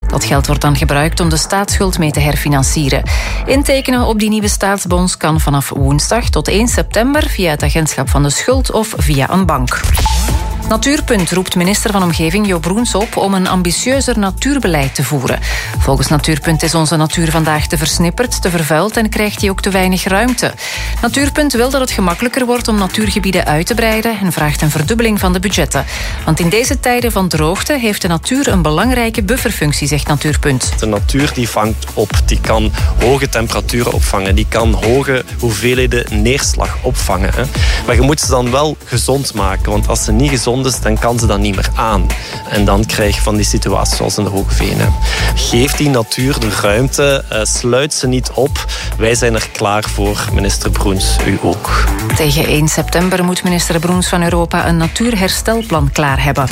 Dat geld wordt dan gebruikt om de staatsschuld mee te herfinancieren. Intekenen op die nieuwe staatsbonds kan vanaf woensdag tot 1 september via het agentschap van de schuld of via een bank. Natuurpunt roept minister van Omgeving Jo Broens op om een ambitieuzer natuurbeleid te voeren. Volgens Natuurpunt is onze natuur vandaag te versnipperd, te vervuild en krijgt die ook te weinig ruimte. Natuurpunt wil dat het gemakkelijker wordt om natuurgebieden uit te breiden en vraagt een verdubbeling van de budgetten. Want in deze tijden van droogte heeft de natuur een belangrijke bufferfunctie, zegt Natuurpunt. De natuur die vangt op, die kan hoge temperaturen opvangen, die kan hoge hoeveelheden neerslag opvangen. Hè. Maar je moet ze dan wel gezond maken, want als ze niet gezond is, dan kan ze dat niet meer aan. En dan krijg je van die situaties zoals in de Hoge Venen. Geef die natuur de ruimte, sluit ze niet op. Wij zijn er klaar voor, minister Broens, u ook. Tegen 1 september moet minister Broens van Europa een natuurherstelplan klaar hebben.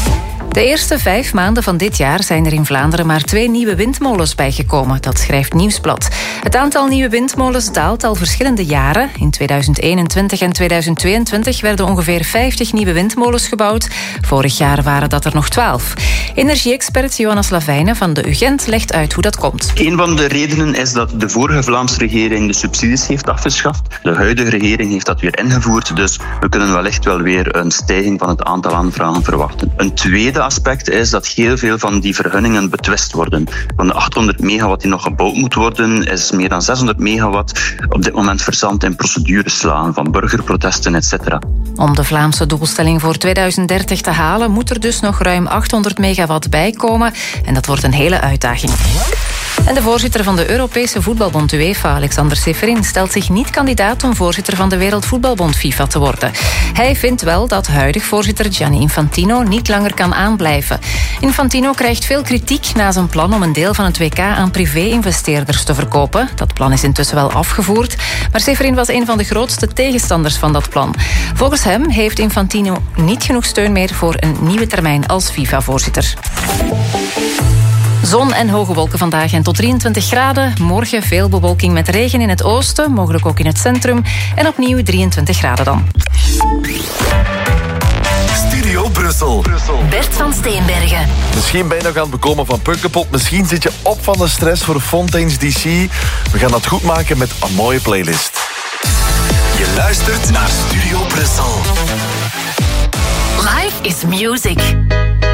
De eerste 5 maanden van dit jaar zijn er in Vlaanderen maar 2 nieuwe windmolens bijgekomen. Dat schrijft Nieuwsblad. Het aantal nieuwe windmolens daalt al verschillende jaren. In 2021 en 2022 werden ongeveer 50 nieuwe windmolens gebouwd. Vorig jaar waren dat er nog 12. Energie-expert Johannes Lavijnen van de UGent legt uit hoe dat komt. Een van de redenen is dat de vorige Vlaamse regering de subsidies heeft afgeschaft. De huidige regering heeft dat weer ingevoerd. Dus we kunnen wellicht wel weer een stijging van het aantal aanvragen verwachten. Een tweede aspect is dat heel veel van die vergunningen betwist worden. Van de 800 megawatt die nog gebouwd moet worden, is meer dan 600 megawatt op dit moment verzand in procedureslagen van burgerprotesten, etc. Om de Vlaamse doelstelling voor 2030 te halen, moet er dus nog ruim 800 megawatt bijkomen. En dat wordt een hele uitdaging. En de voorzitter van de Europese voetbalbond UEFA, Alexander Seferin, stelt zich niet kandidaat om voorzitter van de Wereldvoetbalbond FIFA te worden. Hij vindt wel dat huidig voorzitter Gianni Infantino niet langer kan aanblijven. Infantino krijgt veel kritiek na zijn plan om een deel van het WK aan privé-investeerders te verkopen. Dat plan is intussen wel afgevoerd, maar Seferin was een van de grootste tegenstanders van dat plan. Volgens hem heeft Infantino niet genoeg steun meer voor een nieuwe termijn als FIFA-voorzitter. Zon en hoge wolken vandaag en tot 23 graden. Morgen veel bewolking met regen in het oosten, mogelijk ook in het centrum. En opnieuw 23 graden dan. Studio Brussel. Bert van Steenbergen. Misschien ben je nog aan het bekomen van Pukkelpop. Misschien zit je op van de stress voor Fontaine's DC. We gaan dat goed maken met een mooie playlist. Je luistert naar Studio Brussel. Life is music.